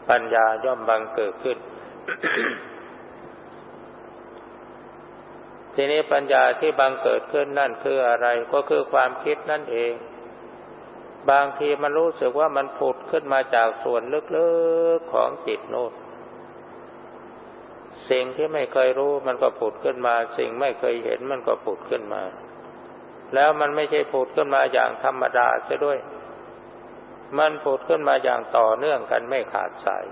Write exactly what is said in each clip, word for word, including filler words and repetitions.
ปัญญาย่อมบังเกิดขึ้น ทีนี้ปัญญาที่บังเกิดขึ้นนั่นคืออะไรก็คือความคิดนั่นเองบางทีมันรู้สึกว่ามันผุดขึ้นมาจากส่วนลึกๆของจิตโน้นสิ่งที่ไม่เคยรู้มันก็ผุดขึ้นมาสิ่งไม่เคยเห็นมันก็ผุดขึ้นมาแล้วมันไม่ใช่ผุดขึ้นมาอย่างธรรมดาซะด้วยมันผุดขึ้นมาอย่างต่อเนื่องกันไม่ขาดสาย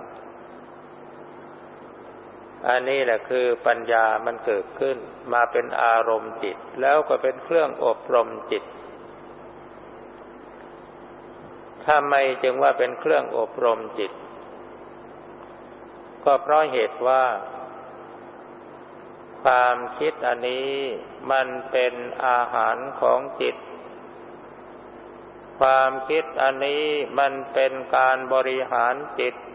อันนี้แหละคือปัญญามันเกิดขึ้นมาเป็นอารมณ์จิตแล้วก็เป็นเครื่องอบรมจิตทำไมจึงว่าเป็นเครื่องอบรมจิตก็เพราะเหตุว่าความคิดอันนี้มันเป็นอาหารของจิตความคิดอันนี้มันเป็นการบริหารจิต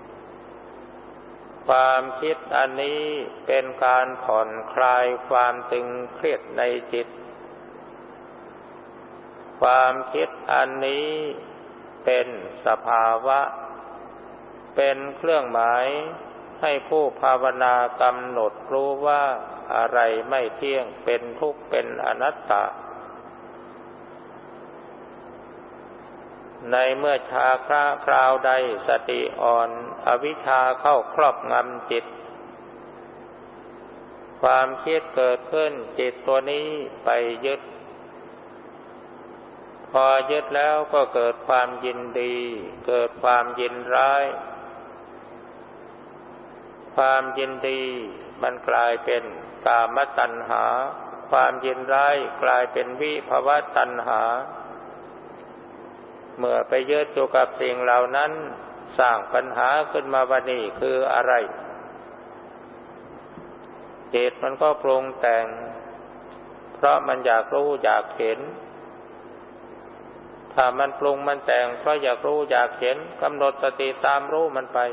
ความคิดอันนี้เป็นการผ่อนคลายความตึงเครียดในจิตความคิดอันนี้เป็นสภาวะเป็นเครื่องหมายให้ผู้ภาวนากำหนดรู้ว่าอะไรไม่เที่ยงเป็นทุกข์เป็นอนัตตาในเมื่อชาคราคราวใดสติอ่อนอวิชชาเข้าครอบงำจิตความคิดเกิดขึ้นจิตตัวนี้ไปยึดพอยึดแล้วก็เกิดความยินดีเกิดความยินร้ายความยินดีมันกลายเป็นกามตัณหาความยินร้ายกลายเป็นวิภวตัณหาเมื่อไปยึดอยู่กับสิ่งเหล่านั้นสร้างปัญหาขึ้นมาว่านี่คืออะไรจิตมันก็ปรุงแต่งเพราะมันอยากรู้อยากเห็นถ้ามันปรุงมันแต่งเพราะอยากรู้อยากเห็นกำหนดสติตามรู้มันไป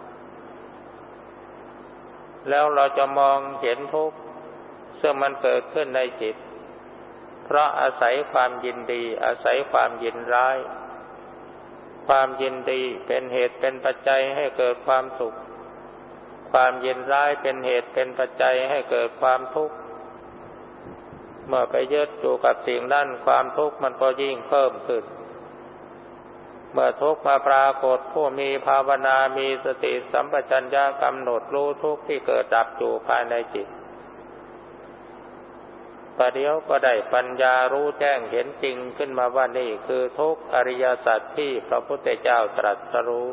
แล้วเราจะมองเห็นทุกข์ซึ่งมันเกิดขึ้นในจิตเพราะอาศัยความยินดีอาศัยความยินร้ายความยินดีเป็นเหตุเป็นปัจจัยให้เกิดความสุขความยินร้ายเป็นเหตุเป็นปัจจัยให้เกิดความทุกข์เมื่อไปยึดอยู่กับสิ่งนั้นความทุกข์มันก็ยิ่งเพิ่มขึ้นเมื่อทุกข์มาปรากฏผู้มีภาวนามีสติสัมปชัญญะกำหนดรู้ทุกข์ที่เกิดดับอยู่ภายในจิตประเดี๋ยวก็ได้ปัญญารู้แจ้งเห็นจริงขึ้นมาว่านี่คือทุกข์อริยสัจที่พระพุทธเจ้าตรัสรู้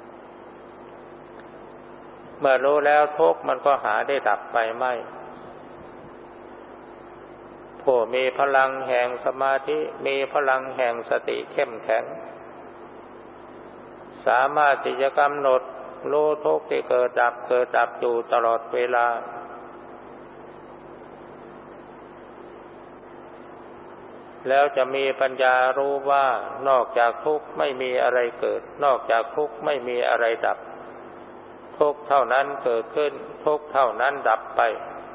เมื่อรู้แล้วทุกข์มันก็หาได้ดับไปไม่ผู้มีพลังแห่งสมาธิมีพลังแห่งสติเข้มแข็งสามารถที่จะกำหนดรู้ทุกข์ที่เกิดดับเกิดดับอยู่ตลอดเวลาแล้วจะมีปัญญารู้ว่านอกจากทุกข์ไม่มีอะไรเกิดนอกจากทุกข์ไม่มีอะไรดับทุกข์เท่านั้นเกิดขึ้นทุกข์เท่านั้นดับไป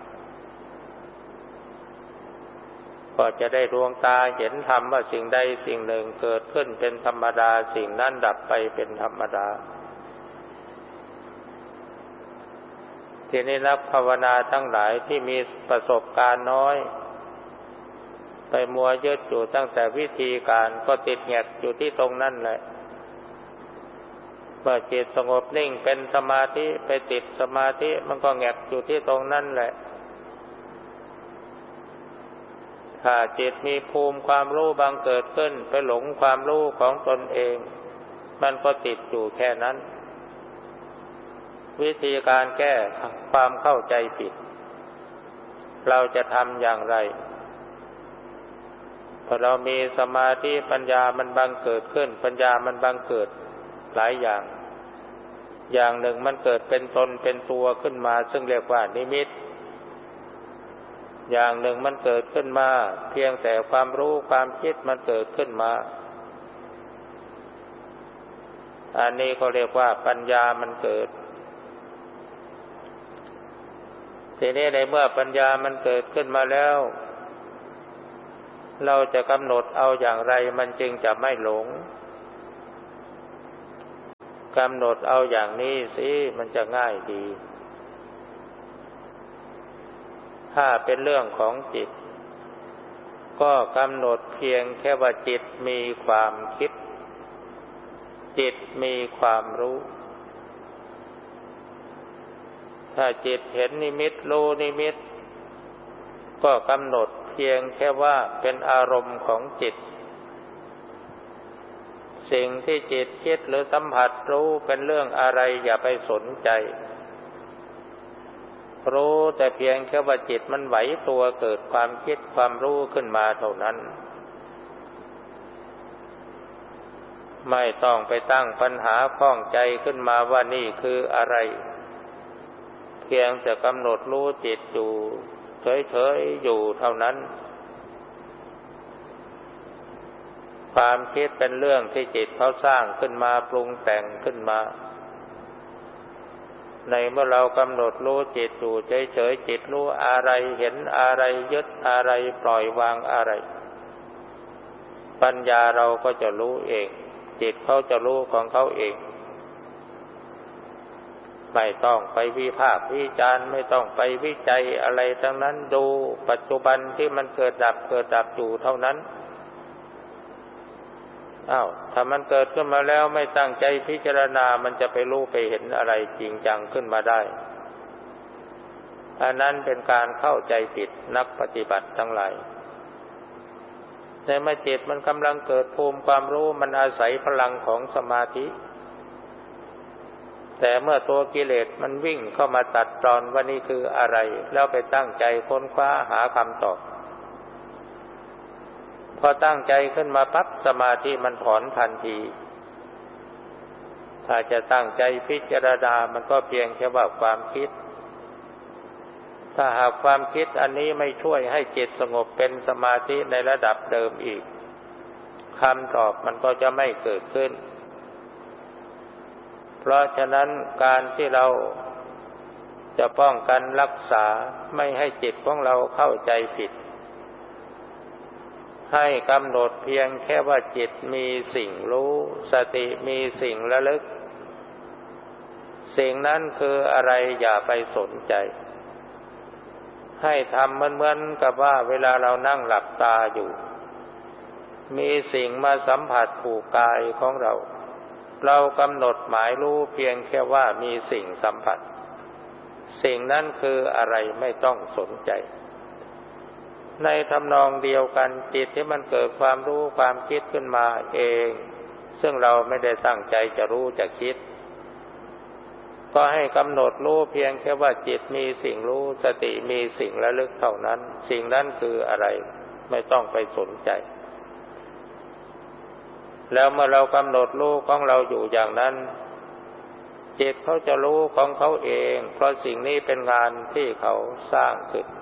ก็จะได้ดวงตาเห็นธรรมว่าสิ่งใดสิ่งหนึ่งเกิดขึ้นเป็นธรรมดาสิ่งนั้นดับไปเป็นธรรมดาทีนี้นักภาวนาทั้งหลายที่มีประสบการณ์น้อยไปมัวยึดอยู่ตั้งแต่วิธีการก็ติดแงกอยู่ที่ตรงนั้นแหละเมื่อจิตสงบนิ่งเป็นสมาธิไปติดสมาธิมันก็แงกอยู่ที่ตรงนั้นแหละถ้าจิตมีภูมิความรู้บังเกิดขึ้นไปหลงความรู้ของตนเองมันก็ติดอยู่แค่นั้นวิธีการแก้ความเข้าใจผิดเราจะทำอย่างไรพอเรามีสมาธิปัญญามันบังเกิดขึ้นปัญญามันบังเกิดหลายอย่างอย่างหนึ่งมันเกิดเป็นตนเป็นตัวขึ้นมาซึ่งเรียกว่านิมิตอย่างหนึ่งมันเกิดขึ้นมาเพียงแต่ความรู้ความคิดมันเกิดขึ้นมาอันนี้เขาเรียกว่าปัญญามันเกิดทีนี้ในเมื่อปัญญามันเกิดขึ้นมาแล้วเราจะกำหนดเอาอย่างไรมันจึงจะไม่หลงกำหนดเอาอย่างนี้สิมันจะง่ายดีถ้าเป็นเรื่องของจิตก็กำหนดเพียงแค่ว่าจิตมีความคิดจิตมีความรู้ถ้าจิตเห็นนิมิตรู้นิมิตก็กำหนดเพียงแค่ว่าเป็นอารมณ์ของจิตสิ่งที่จิตคิดหรือสัมผัสรู้เป็นเรื่องอะไรอย่าไปสนใจรู้แต่เพียงแค่ว่าจิตมันไหวตัวเกิดความคิดความรู้ขึ้นมาเท่านั้นไม่ต้องไปตั้งปัญหาข้องใจขึ้นมาว่านี่คืออะไรเพียงแต่กำหนดรู้จิตอยู่เฉยๆอยู่เท่านั้นความคิดเป็นเรื่องที่จิตเขาสร้างขึ้นมาปรุงแต่งขึ้นมาในเมื่อเรากำหนดรู้จิตอยู่เฉยๆจิตรู้อะไรเห็นอะไรยึดอะไรปล่อยวางอะไรปัญญาเราก็จะรู้เองจิตเขาจะรู้ของเขาเองไม่ต้องไปวิพากษ์วิจารณ์ไม่ต้องไปวิจัยอะไรทั้งนั้นดูปัจจุบันที่มันเกิดดับเกิดดับอยู่เท่านั้นอ้าวถ้ามันเกิดขึ้นมาแล้วไม่ตั้งใจพิจารณามันจะไปรู้ไปเห็นอะไรจริงจังขึ้นมาได้อันนั้นเป็นการเข้าใจผิดนักปฏิบัติทั้งหลายในเมื่อจิตมันกำลังเกิดภูมิความรู้มันอาศัยพลังของสมาธิแต่เมื่อตัวกิเลสมันวิ่งเข้ามาตัดรอนว่านี่คืออะไรแล้วไปตั้งใจค้นคว้าหาคำตอบพอตั้งใจขึ้นมาปั๊บสมาธิมันถอนทันทีถ้าจะตั้งใจพิจารณามันก็เพียงแค่ว่าความคิดถ้าหากความคิดอันนี้ไม่ช่วยให้จิตสงบเป็นสมาธิในระดับเดิมอีกคำตอบมันก็จะไม่เกิดขึ้นเพราะฉะนั้นการที่เราจะป้องกันรักษาไม่ให้จิตของเราเข้าใจผิดให้กำหนดเพียงแค่ว่าจิตมีสิ่งรู้สติมีสิ่งระลึกสิ่งนั้นคืออะไรอย่าไปสนใจให้ทำเหมือนๆกับว่าเวลาเรานั่งหลับตาอยู่มีสิ่งมาสัมผัสผูกกายของเราเรากำหนดหมายรู้เพียงแค่ว่ามีสิ่งสัมผัสสิ่งนั้นคืออะไรไม่ต้องสนใจในทำนองเดียวกันจิตที่มันเกิดความรู้ความคิดขึ้นมาเองซึ่งเราไม่ได้ตั้งใจจะรู้จะคิดก็ให้กำหนดรู้เพียงแค่ว่าจิตมีสิ่งรู้สติมีสิ่งระลึกเท่านั้นสิ่งนั้นคืออะไรไม่ต้องไปสนใจแล้วเมื่อเรากำหนดรู้ของเราอยู่อย่างนั้นจิตเขาจะรู้ของเขาเองเพราะสิ่งนี้เป็นงานที่เขาสร้างขึ้น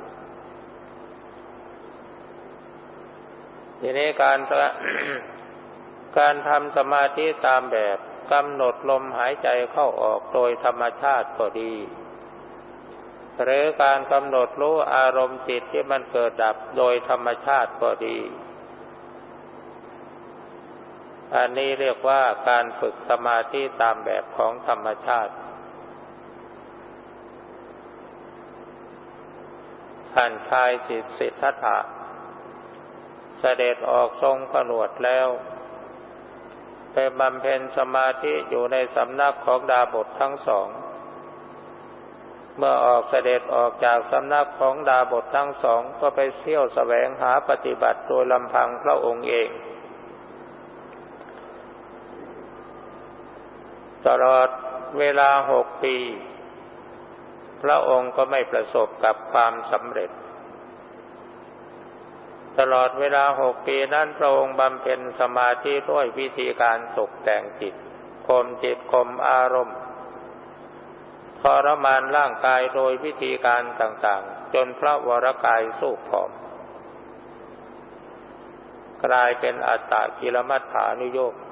ทีนี้การ การทำสมาธิตามแบบกำหนดลมหายใจเข้าออกโดยธรรมชาติก็ดีหรือการกำหนดรู้อารมณ์จิตที่มันเกิดดับโดยธรรมชาติก็ดีอันนี้เรียกว่าการฝึกสมาธิตามแบบของธรรมชาติท่านชายสิทธัตถะเสด็จออกทรงผนวดแล้วไปบำเพ็ญสมาธิอยู่ในสำนักของดาบสทั้งสองเมื่อออกเสด็จออกจากสำนักของดาบสทั้งสองก็ไปเที่ยวแสวงหาปฏิบัติโดยลำพังพระองค์เองตลอดเวลาหกปีพระองค์ก็ไม่ประสบกับความสำเร็จตลอดเวลาหกปีนั้นพระองค์บำเพ็ญสมาธิด้วยวิธีการตกแต่งจิตข่มจิตข่มอารมณ์ทรมานร่างกายโดยวิธีการต่างๆจนพระวรกายสูบผอมกลายเป็นอัตตกิลมัฏฐานุโยค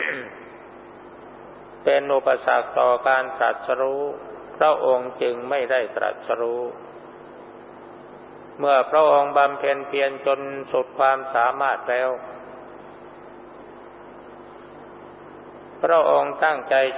เป็นอุปสรรคต่อการตรัสรู้พระองค์จึงไม่ได้ตรัสรู้เมื่อพระองค์บำเพ็ญเพียรจนสุดความสามารถแล้วพระองค์ตั้งใจ